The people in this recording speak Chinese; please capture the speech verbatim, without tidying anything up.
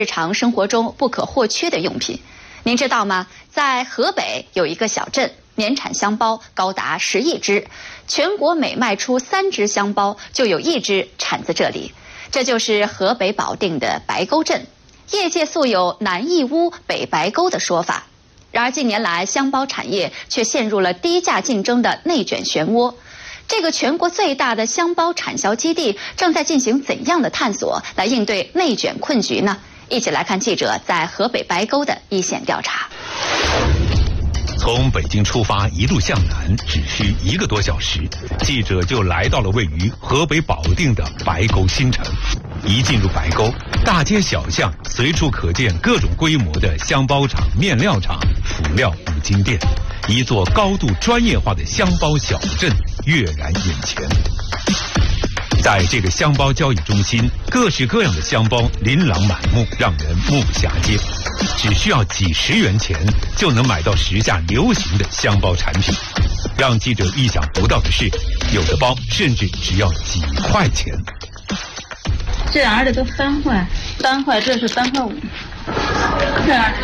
日常生活中不可或缺的用品。您知道吗？在河北有一个小镇，年产香包高达十亿只，全国每卖出三只香包，就有一只产自这里。这就是河北保定的白沟镇。业界素有“南义乌，北白沟”的说法。然而近年来，香包产业却陷入了低价竞争的内卷漩涡。这个全国最大的香包产销基地正在进行怎样的探索，来应对内卷困局呢？一起来看记者在河北白沟的一线调查。 从北京出发，一路向南，只需一个多小时，记者就来到了位于河北保定的白沟新城。一进入白沟，大街小巷随处可见各种规模的香包厂、面料厂、辅料五金店，一座高度专业化的香包小镇跃然眼前。在这个香包交易中心，各式各样的香包琳琅满目，让人目不暇接。只需要几十元钱就能买到时下流行的香包产品。让记者意想不到的是，有的包甚至只要几块钱。 这样的都三块，三块，这是三块五。这样的。